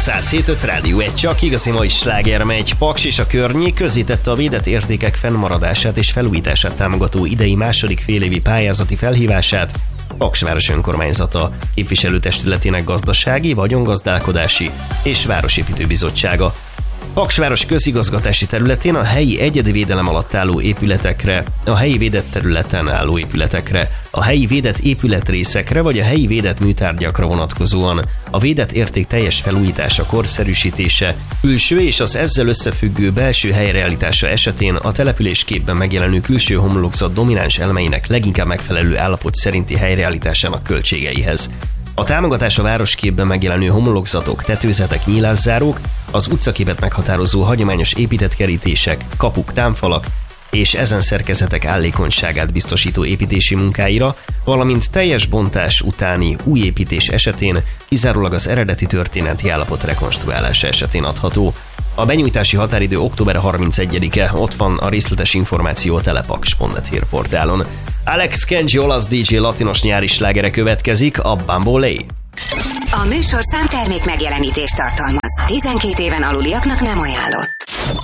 107.5 Rádió 1, csak igazi mai sláger megy. Paks és a környék közzétette a védett értékek fennmaradását és felújítását támogató idei második félévi pályázati felhívását. Paks város önkormányzata képviselőtestületének gazdasági, vagyongazdálkodási és városépítő bizottsága. Paks város közigazgatási területén a helyi egyedi védelem alatt álló épületekre, a helyi védett területen álló épületekre, a helyi védett épületrészekre vagy a helyi védett műtárgyakra vonatkozóan a védett érték teljes felújítása, korszerűsítése, külső és az ezzel összefüggő belső helyreállítása esetén a településképben megjelenő külső homlokzat domináns elemeinek leginkább megfelelő állapot szerinti helyreállításának költségeihez. A támogatás a városképben megjelenő homlokzatok, tetőzetek, nyílászárók, az utcaképet meghatározó hagyományos épített kerítések, kapuk, támfalak és ezen szerkezetek állékonyságát biztosító építési munkáira, valamint teljes bontás utáni új építés esetén kizárólag az eredeti történeti állapot rekonstruálása esetén adható. A benyújtási határidő október 31-e, ott van a részletes információ a telepaks.net hírportálon. Alex Kenji olasz DJ latinos nyári slágere következik, a Bambolé. A műsor számtermék megjelenítést tartalmaz. 12 éven aluliaknak nem ajánlott.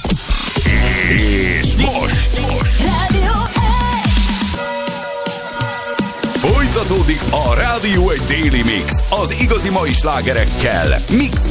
És most Rádió 1! folytatódik a Rádió 1 Daily Mix az igazi mai slágerekkel. Mix